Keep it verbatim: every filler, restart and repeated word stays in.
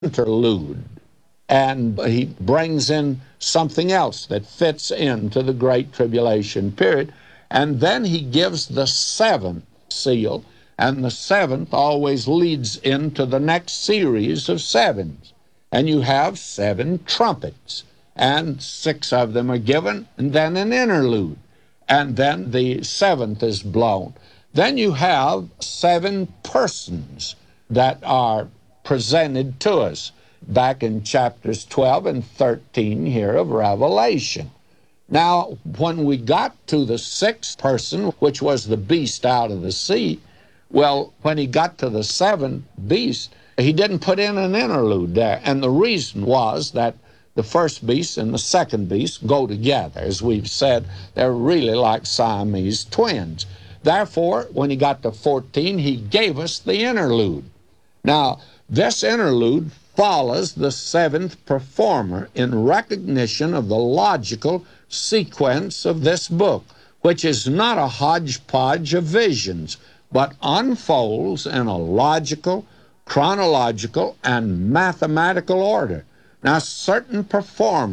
interlude, and he brings in something else that fits into the Great Tribulation period. And then he gives the seventh seal, and the seventh always leads into the next series of sevens. And you have seven trumpets, and six of them are given, and then an interlude, and then the seventh is blown. Then you have seven persons that are presented to us back in chapters twelve and thirteen here of Revelation. Now, when we got to the sixth person, which was the beast out of the sea, well, when he got to the seventh beast, he didn't put in an interlude there. And the reason was that the first beast and the second beast go together. As we've said, they're really like Siamese twins. Therefore, when he got to fourteen, he gave us the interlude. Now, this interlude follows the seventh performer in recognition of the logical sequence of this book, which is not a hodgepodge of visions, but unfolds in a logical, chronological, and mathematical order. Now, certain performers